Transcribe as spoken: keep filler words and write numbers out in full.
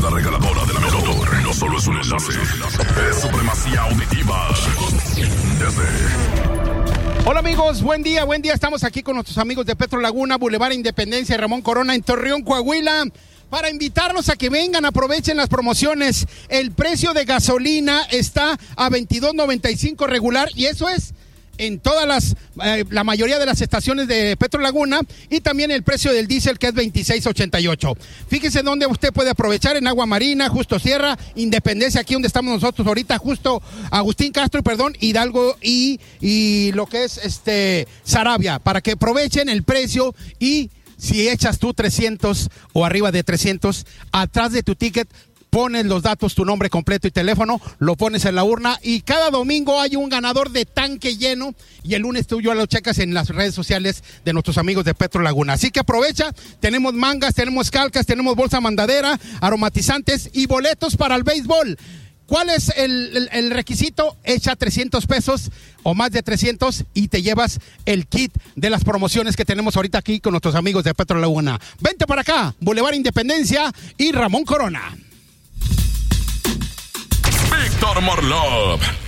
la regaladora de la mejor. No solo es un enlace, es supremacía auditiva. Desde... Hola amigos, buen día, buen día. Estamos aquí con nuestros amigos de Petro Laguna, Boulevard Independencia, Ramón Corona, en Torreón, Coahuila, para invitarlos a que vengan, aprovechen las promociones. El precio de gasolina está a veintidós noventa y cinco regular, y eso es en todas las, eh, la mayoría de las estaciones de Petro Laguna, y también el precio del diésel, que es veintiséis ochenta y ocho. Fíjese dónde usted puede aprovechar: en Agua Marina, Justo Sierra, Independencia, aquí donde estamos nosotros ahorita, justo Agustín Castro, perdón, Hidalgo y, y lo que es este Saravia, para que aprovechen el precio. Y si echas tú trescientos o arriba de trescientos, atrás de tu ticket pones los datos, tu nombre completo y teléfono, lo pones en la urna, y cada domingo hay un ganador de tanque lleno, y el lunes tú ya lo checas en las redes sociales de nuestros amigos de Petro Laguna. Así que aprovecha, tenemos mangas, tenemos calcas, tenemos bolsa mandadera, aromatizantes y boletos para el béisbol. ¿Cuál es el, el, el requisito? Echa trescientos pesos o más de trescientos y te llevas el kit de las promociones que tenemos ahorita aquí con nuestros amigos de Petro Laguna. Vente para acá, Boulevard Independencia y Ramón Corona. Víctor Morlov